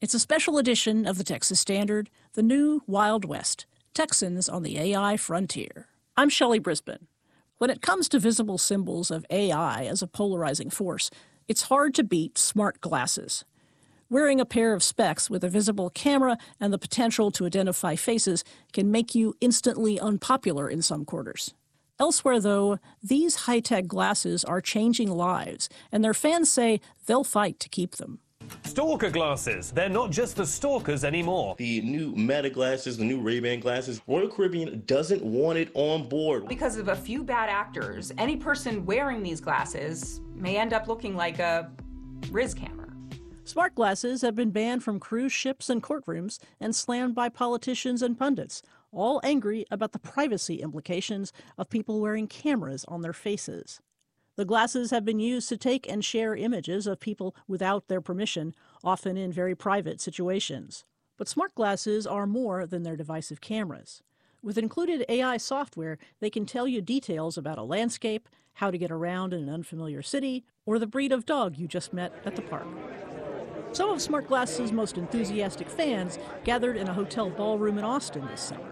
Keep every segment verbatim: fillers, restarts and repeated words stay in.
It's a special edition of the Texas Standard, the new Wild West, Texans on the A I frontier. I'm Shelley Brisbane. When it comes to visible symbols of A I as a polarizing force, it's hard to beat smart glasses. Wearing a pair of specs with a visible camera and the potential to identify faces can make you instantly unpopular in some quarters. Elsewhere, though, these high-tech glasses are changing lives, and their fans say they'll fight to keep them. Stalker glasses. They're not just for stalkers anymore. The new Meta glasses, the new Ray-Ban glasses, Royal Caribbean doesn't want it on board. Because of a few bad actors, any person wearing these glasses may end up looking like a Riz camera. Smart glasses have been banned from cruise ships and courtrooms and slammed by politicians and pundits, all angry about the privacy implications of people wearing cameras on their faces. The glasses have been used to take and share images of people without their permission, often in very private situations. But smart glasses are more than their divisive cameras. With included A I software, they can tell you details about a landscape, how to get around in an unfamiliar city, or the breed of dog you just met at the park. Some of Smart Glasses' most enthusiastic fans gathered in a hotel ballroom in Austin this summer.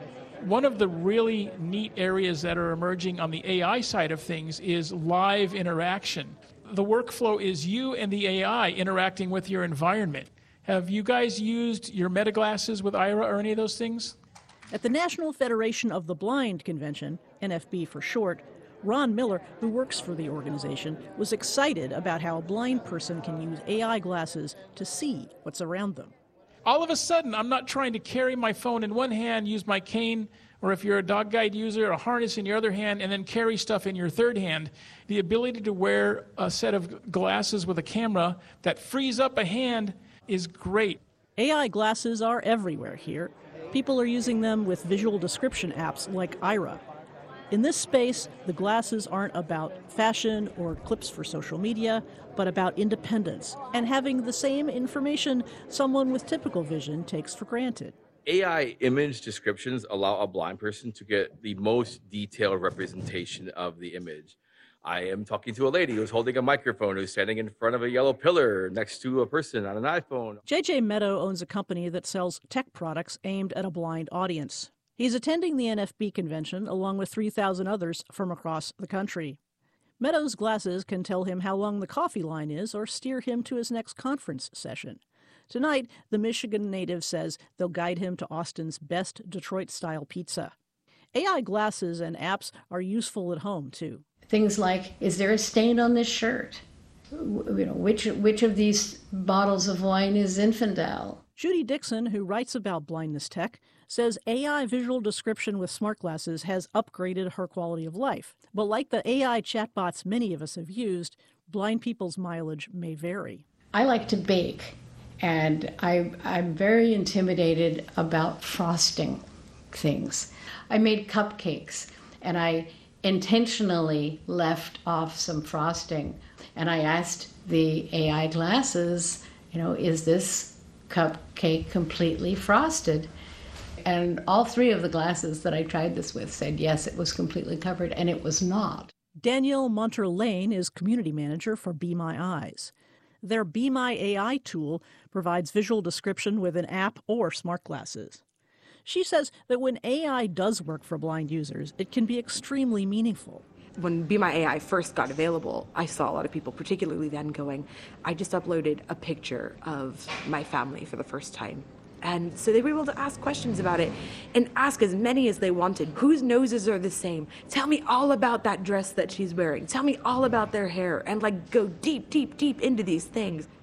One of the really neat areas that are emerging on the A I side of things is live interaction. The workflow is you and the A I interacting with your environment. Have you guys used your Meta glasses with Aira or any of those things? At the National Federation of the Blind convention, N F B for short, Ron Miller, who works for the organization, was excited about how a blind person can use A I glasses to see what's around them. All of a sudden, I'm not trying to carry my phone in one hand, use my cane, or if you're a dog guide user, a harness in your other hand, and then carry stuff in your third hand. The ability to wear a set of glasses with a camera that frees up a hand is great. A I glasses are everywhere here. People are using them with visual description apps like Aira. In this space, the glasses aren't about fashion or clips for social media, but about independence and having the same information someone with typical vision takes for granted. A I image descriptions allow a blind person to get the most detailed representation of the image. I am talking to a lady who's holding a microphone, who's standing in front of a yellow pillar next to a person on an iPhone. J J Meadow owns a company that sells tech products aimed at a blind audience. He's attending the N F B convention along with three thousand others from across the country. Meadows' glasses can tell him how long the coffee line is or steer him to his next conference session. Tonight, the Michigan native says they'll guide him to Austin's best Detroit-style pizza. A I glasses and apps are useful at home, too. Things like, is there a stain on this shirt? You know, which, which of these bottles of wine is Zinfandel? Judy Dixon, who writes about blindness tech, says A I visual description with smart glasses has upgraded her quality of life. But like the A I chatbots many of us have used, blind people's mileage may vary. I like to bake, and I, I'm very intimidated about frosting things. I made cupcakes, and I intentionally left off some frosting. And I asked the A I glasses, you know, is this cupcake completely frosted? And all three of the glasses that I tried this with said, yes, it was completely covered, and it was not. Danielle Monter-Lane is community manager for Be My Eyes. Their Be My A I tool provides visual description with an app or smart glasses. She says that when A I does work for blind users, it can be extremely meaningful. When Be My A I first got available, I saw a lot of people, particularly then, going, I just uploaded a picture of my family for the first time. And so they were able to ask questions about it and ask as many as they wanted. Whose noses are the same? Tell me all about that dress that she's wearing. Tell me all about their hair, and like go deep, deep, deep into these things.